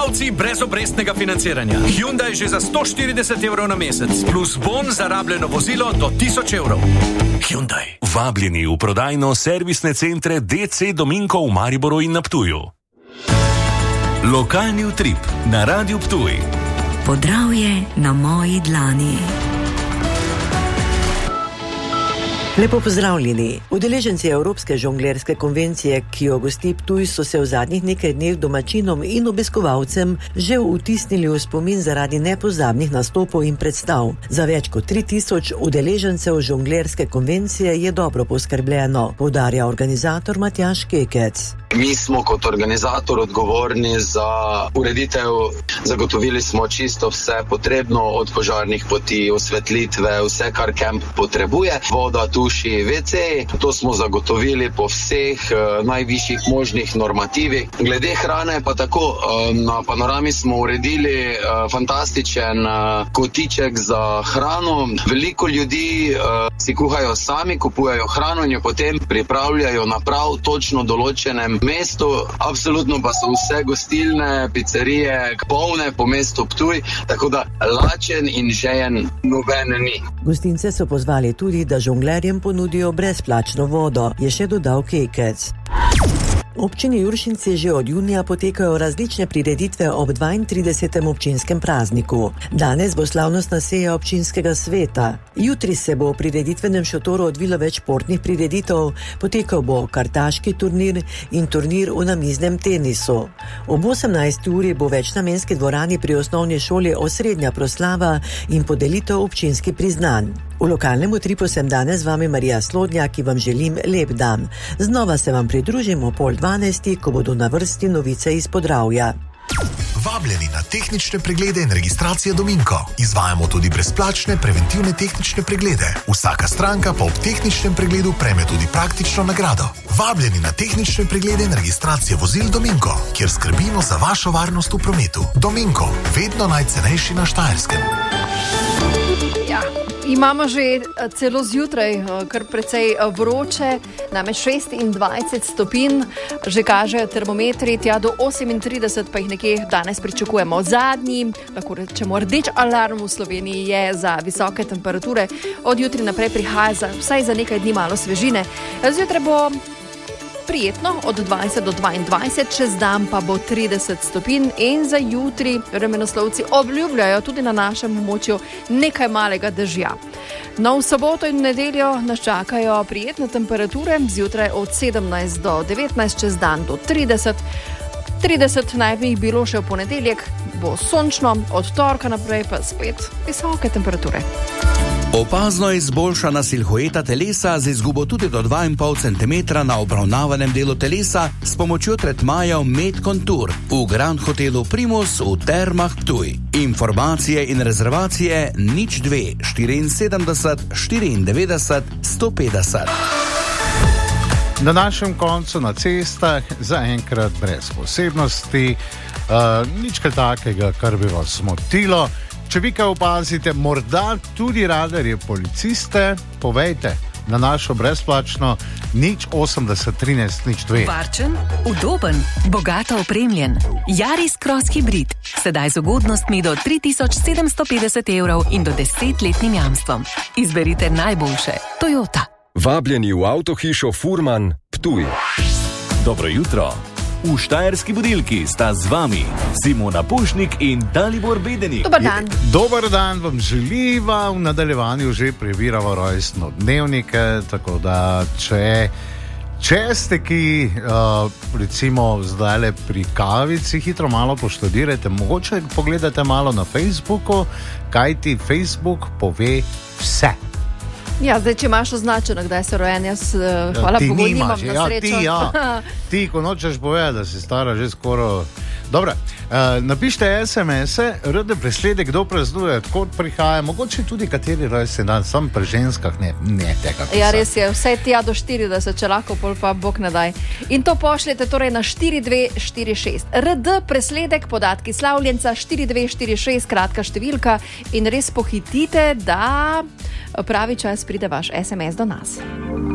otroci brez obrestnega financiranja. Hyundai že za 140 evrov na mesec, plus bon za rabljeno vozilo do 1000 evrov. Hyundai. Vabljeni v prodajno servisne centre DC Dominko v Mariboru in na Ptuju. Lokalni utrip na Radiu Ptuj. Podravje na moji dlani. Lepo pozdravljeni. Udeleženci Evropske žonglerske konvencije, ki jo gosti Ptuj, so se v zadnjih nekaj dneh domačinom in obiskovalcem že vtisnili v spomin zaradi nepozabnih nastopov in predstav. Za več kot 3000 udeležencev žonglerske konvencije je dobro poskrbljeno, poudarja organizator Matjaž Kekec. Mi smo kot organizator odgovorni za ureditev, zagotovili smo čisto vse potrebno, od požarnih poti, osvetlitve, vse kar kamp potrebuje, voda, tuši, WC, to smo zagotovili po vseh najvišjih možnih normativih. Glede hrane pa tako, na Panorami smo uredili fantastičen kotiček za hrano. Veliko ljudi si kuhajo sami, kupujejo hrano in jo potem pripravljajo na prav točno določenem mestu. Absolutno pa so vse gostilne, pizzerije polne po mestu Ptuj, tako da lačen in žejen noben ni. Gostince so pozvali tudi, da žonglerjem ponudijo brezplačno vodo, je še dodal Kekec. V občini Juršinci že od junija potekajo različne prireditve ob 32. občinskem prazniku. Danes bo slavnostna seja občinskega sveta. Jutri se bo v prireditvenem šotoru odvilo več športnih prireditev, potekal bo kartaški turnir in turnir v namiznem tenisu. Ob 18. uri bo v večnamenski dvorani pri osnovni šoli osrednja proslava in podelitev občinskih priznanj. V lokalnem utripu sem danes z vami Marija Slodnja, ki vam želim lep dan. Znova se vam pridružimo 11:30, ko bodo na vrsti novice iz Podravja. Vabljeni na tehnične preglede in registracije Dominko. Izvajamo tudi brezplačne preventivne tehnične preglede. Vsaka stranka pa ob tehničnem pregledu prejme tudi praktično nagrado. Vabljeni na tehnične preglede in registracije vozil Dominko, kjer skrbimo za vašo varnost v prometu. Dominko, vedno najcenejši na Štajerskem. Ja, imamo že celo zjutraj kar precej vroče, namreč 26 stopinj, že kažejo termometri, tja do 38 pa jih nekje danes pričakujemo. Zadnji, lahko rečemo, rdeč alarm v Sloveniji je za visoke temperature. Od jutri naprej prihaja vsaj za nekaj dni malo svežine. Zjutraj bo prijetno od 20 do 22, čez dan pa bo 30 stopinj in za jutri vremenoslovci obljubljajo tudi na našem območju nekaj malega dežja. No, v soboto in nedeljo nas čakajo prijetne temperature, zjutraj od 17 do 19, čez dan do 30. 30 naj bi jih bilo še v ponedeljek, bo sončno, od torka naprej pa spet visoke temperature. Opazno izboljšana silhueta telesa z izgubo tudi do 2,5 cm na obravnavanem delu telesa s pomočjo tretmajev Med Contour v Grand Hotelu Primus v Termah Ptuj. Informacije in rezervacije 02 74 94 150. Na našem koncu na cestah zaenkrat brez posebnosti, nič kaj takega, kar bi vas motilo. Če vi kaj opazite, morda tudi radarje policiste, povejte na našo brezplačno 080 13 02. Varčen, udoben, bogato opremljen. Yaris Cross Hybrid. Sedaj z ugodnostmi do 3750 evrov in do 10-letnim jamstvom. Izberite najboljše. Toyota. Vabljeni v avtohišo Furman Ptuj. Dobro jutro. V Štajerski budilki sta z vami Simona Pušnik in Dalibor Bedenik. Dobar dan. Dobar dan vam želiva, v nadaljevanju že prebiramo rojstnodnevnike, tako da če ste ki, recimo zdajle pri kavici, hitro malo poštudirajte, mogoče pogledate malo na Facebooku, kajti Facebook pove vse. Ja, zdaj, če imaš označeno, kdaj si rojen, jaz hvala Bogu nimam na srečo. Ti, ko nočeš povedati, da si stara že skoro. Dobro, napište SMS-e, rade presledek, kdo praznuje, kod prihaja, mogoče tudi kateri rojstni dan, sam pri ženskah ne tega pisati. Ja, res je, vse tja do 40, če lahko, pol pa Bog ne daj. In to pošljete torej na 4246. RD presledek, podatki slavljenca, 4246, kratka številka in res pohitite, da pravi čas pride vaš SMS do nas.